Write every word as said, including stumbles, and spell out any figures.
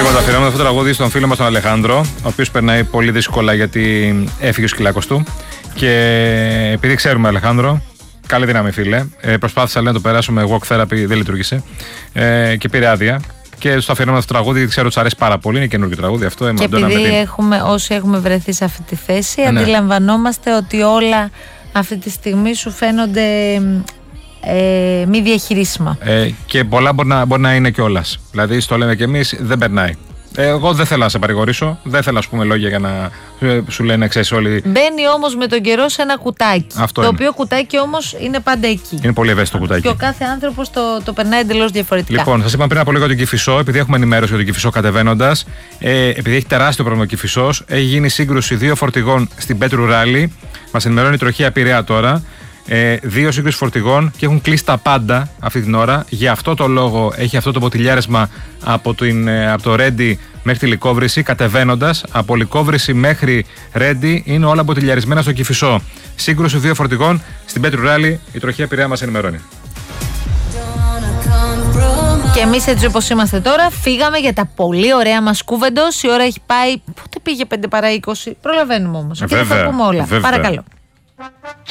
Λοιπόν, το αφιερώνουμε αυτό το τραγούδι στον φίλο μας τον Αλεχάνδρο, ο οποίος περνάει πολύ δύσκολα γιατί έφυγε ο σκυλάκος του. Και επειδή ξέρουμε, Αλεχάνδρο, καλή δύναμη, φίλε. Ε, προσπάθησα λέει, να το περάσουμε walk therapy, δεν λειτουργήσε. Ε, και πήρε άδεια. Και στο αφιερώνουμε αυτό το τραγούδι, γιατί ξέρω ότι σου αρέσει πάρα πολύ. Είναι καινούργιο τραγούδι αυτό. Και επειδή έχουμε, όσοι έχουμε βρεθεί σε αυτή τη θέση, ε, ναι. αντιλαμβανόμαστε ότι όλα αυτή τη στιγμή σου φαίνονται ε, μη διαχειρίσιμα. Ε, και πολλά μπορεί να, μπορεί να είναι κιόλας. Δηλαδή, στο λέμε κι εμείς, δεν περνάει. Εγώ δεν θέλω να σε παρηγορήσω, δεν θέλω να σου πούμε λόγια για να σου λένε ξέρεις όλοι. Μπαίνει όμως με τον καιρό σε ένα κουτάκι. Αυτό το είναι. οποίο κουτάκι όμως είναι πάντα εκεί. Είναι πολύ ευαίσθητο κουτάκι. Και ο κάθε άνθρωπος το, το περνάει εντελώς διαφορετικά. Λοιπόν, σας είπαμε πριν από λίγο για τον Κηφισό, επειδή έχουμε ενημέρωση για τον Κηφισό κατεβαίνοντας, ε, επειδή έχει τεράστιο πρόβλημα ο Κηφισός, έχει γίνει σύγκρουση δύο φορτηγών στην Πέτρου Ράλι. Μας ενημερώνει η τροχία Πειραιά τώρα. Ε, δύο σύγκρουση φορτηγών και έχουν κλείσει τα πάντα αυτή την ώρα. Γι' αυτό το λόγο έχει αυτό το ποτηλιάρισμα από, την, από το Ρέντι μέχρι τη Λυκόβρηση. Κατεβαίνοντας από Λυκόβρηση μέχρι Ρέντι είναι όλα ποτηλιαρισμένα στο Κηφισό. Σύγκρουση δύο φορτηγών στην Πέτρου Ράλι. Η τροχία Πειραιά μας ενημερώνει. Και εμείς έτσι όπως είμαστε τώρα, φύγαμε για τα πολύ ωραία μας Κούβεντος. Η ώρα έχει πάει. Πότε πήγε πέντε παρά είκοσι. Προλαβαίνουμε όμως. Ε, και θα τα πούμε όλα. βέβαια. Παρακαλώ.